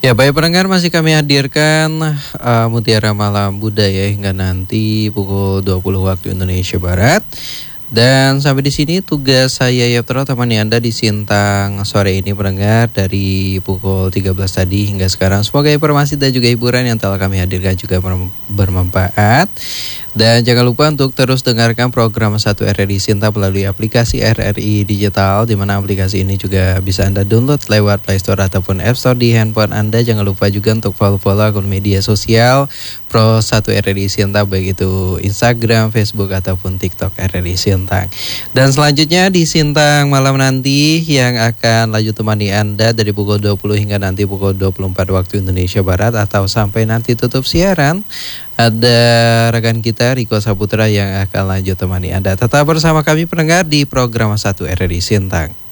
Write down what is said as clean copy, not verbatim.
Ya, baik pendengar, masih kami hadirkan Mutiara Malam Budaya hingga nanti pukul 20 waktu Indonesia Barat. Dan sampai di sini tugas saya Yoptro temani Anda di Sintang sore ini pendengar dari pukul 13 tadi hingga sekarang. Semoga informasi dan juga hiburan yang telah kami hadirkan juga bermanfaat. Dan jangan lupa untuk terus dengarkan program 1 RRI Sinta melalui aplikasi RRI Digital, di mana aplikasi ini juga bisa Anda download lewat Play Store ataupun App Store di handphone Anda. Jangan lupa juga untuk follow akun media sosial Pro 1 RRI Sinta, baik itu Instagram, Facebook ataupun TikTok RRI Sintang. Dan selanjutnya di Sintang malam nanti yang akan lanjut temani Anda dari pukul 20 hingga nanti pukul 24 waktu Indonesia Barat atau sampai nanti tutup siaran, ada rekan kita Riko Saputra yang akan lanjut temani Anda. Tetap bersama kami pendengar di program 1 RRI Sintang.